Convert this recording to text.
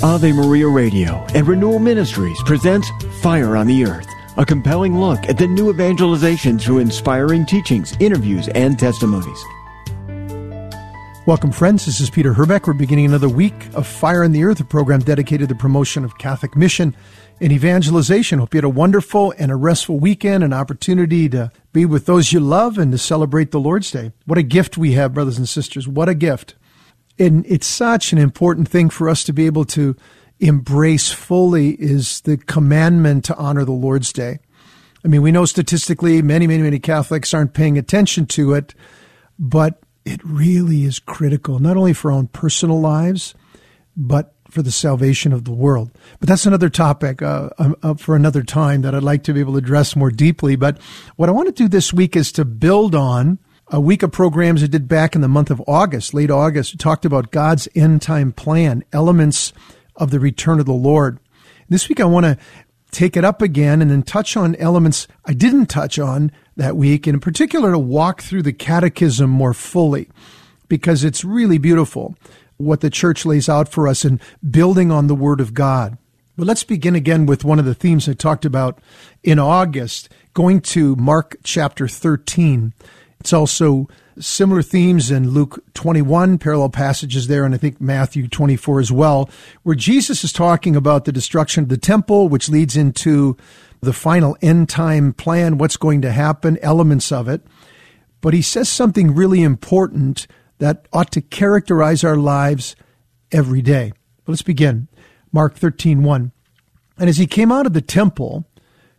Ave Maria Radio and Renewal Ministries presents Fire on the Earth, a compelling look at the new evangelization through inspiring teachings, interviews, and testimonies. Welcome, friends. This is Peter Herbeck. We're beginning another week of Fire on the Earth, a program dedicated to the promotion of Catholic mission and evangelization. Hope you had a wonderful and a restful weekend, an opportunity to be with those you love and to celebrate the Lord's Day. What a gift we have, brothers and sisters. What a gift. And it's such an important thing for us to be able to embrace fully is the commandment to honor the Lord's Day. I mean, we know statistically many Catholics aren't paying attention to it, but it really is critical, not only for our own personal lives, but for the salvation of the world. But that's another topic for another time that I'd like to be able to address more deeply. But what I want to do this week is to build on a week of programs I did back in the month of August, late August. We talked about God's end-time plan, elements of the return of the Lord. This week I want to take it up again and then touch on elements I didn't touch on that week, and in particular to walk through the catechism more fully, because it's really beautiful what the church lays out for us in building on the Word of God. But let's begin again with one of the themes I talked about in August, going to Mark chapter 13. It's also similar themes in Luke 21, parallel passages there, and I think Matthew 24 as well, where Jesus is talking about the destruction of the temple, which leads into the final end-time plan, what's going to happen, elements of it. But he says something really important that ought to characterize our lives every day. But let's begin. Mark 13:1. And as he came out of the temple,